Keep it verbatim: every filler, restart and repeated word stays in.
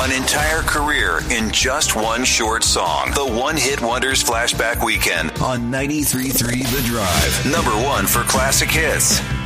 An entire career in just one short song. The One Hit Wonders Flashback Weekend on ninety-three point three The Drive. Number one for classic hits.